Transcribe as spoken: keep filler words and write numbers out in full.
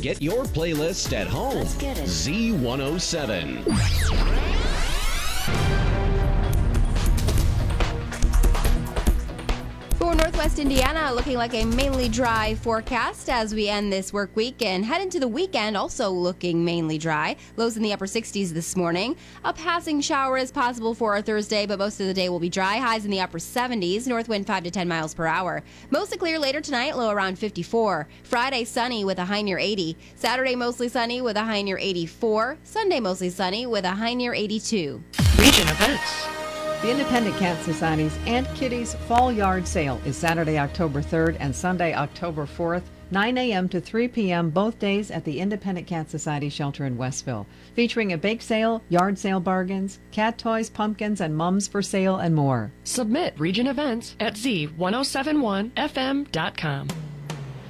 get your playlist at home. Let's get it. Z one oh seven. For Northwest Indiana, looking like a mainly dry forecast as we end this work week and head into the weekend, also looking mainly dry. Lows in the upper sixties this morning. A passing shower is possible for our Thursday, but most of the day will be dry. Highs in the upper seventies, north wind five to ten miles per hour. Mostly clear later tonight, low around fifty-four. Friday, sunny with a high near eighty. Saturday, mostly sunny with a high near eighty-four. Sunday, mostly sunny with a high near eighty-two. Region events. The Independent Cat Society's Aunt Kitty's Fall Yard Sale is Saturday, October third and Sunday, October fourth, nine a.m. to three p.m. both days at the Independent Cat Society shelter in Westville, featuring a bake sale, yard sale bargains, cat toys, pumpkins, and mums for sale and more. Submit region events at Z ten seventy-one F M dot com.